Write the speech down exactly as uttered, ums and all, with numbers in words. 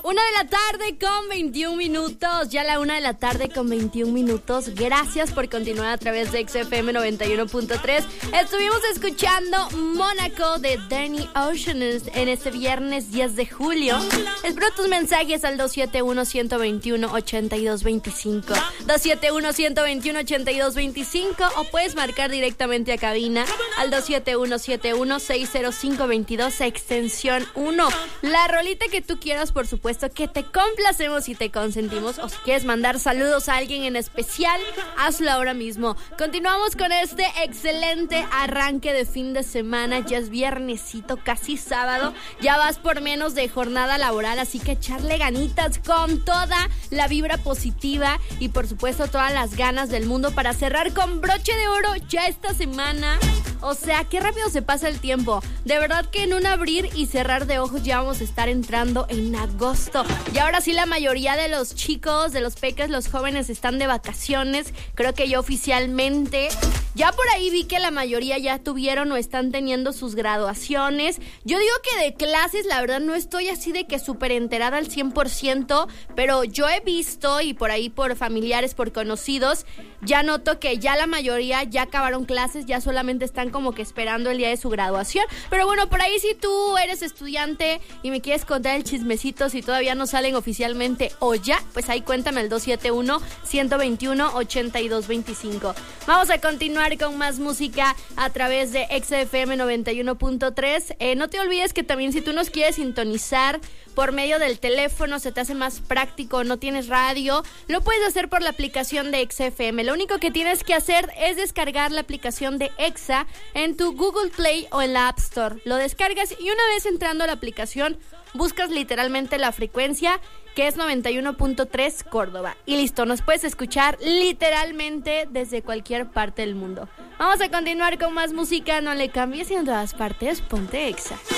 Una de la tarde con veintiún minutos, ya la una de la tarde con veintiún minutos. Gracias por continuar a través de X F M noventa y uno punto tres. Estuvimos escuchando Mónaco de Danny Ocean en este viernes diez de julio. Espero tus mensajes al dos siete uno, uno dos uno, ocho dos dos cinco. dos siete uno, uno dos uno, ocho dos dos cinco o puedes marcar directamente a cabina al dos siete uno, siete uno seis cero cinco dos dos extensión uno. La rolita que tú quieras, por supuesto, que te complacemos y te consentimos, o si quieres mandar saludos a alguien en especial, hazlo ahora mismo. Continuamos con este excelente arranque de fin de semana. Ya es viernesito, casi sábado, ya vas por menos de jornada laboral, así que echarle ganitas con toda la vibra positiva y por supuesto todas las ganas del mundo para cerrar con broche de oro ya esta semana. O sea, qué rápido se pasa el tiempo. De verdad que en un abrir y cerrar de ojos ya vamos a estar entrando en agosto. Y ahora sí la mayoría de los chicos, de los peques, los jóvenes están de vacaciones. Creo que ya oficialmente, ya por ahí vi que la mayoría ya tuvieron o están teniendo sus graduaciones. Yo digo que de clases, la verdad no estoy así de que súper enterada al cien por ciento, pero yo he visto y por ahí por familiares, por conocidos, ya noto que ya la mayoría ya acabaron clases, ya solamente están como que esperando el día de su graduación. Pero bueno, por ahí si tú eres estudiante y me quieres contar el chismecito, si todavía no salen oficialmente o ya, pues ahí cuéntame el dos siete uno, uno dos uno, ocho dos dos cinco. Vamos a continuar con más música a través de X F M noventa y uno punto tres. Eh, no te olvides que también si tú nos quieres sintonizar por medio del teléfono, se te hace más práctico, no tienes radio, lo puedes hacer por la aplicación de X F M. Lo único que tienes que hacer es descargar la aplicación de Exa en tu Google Play o en la App Store. Lo descargas y una vez entrando a la aplicación, buscas literalmente la frecuencia que es noventa y uno punto tres Córdoba. Y listo, nos puedes escuchar literalmente desde cualquier parte del mundo. Vamos a continuar con más música, no le cambies y en todas partes, ponte Exa.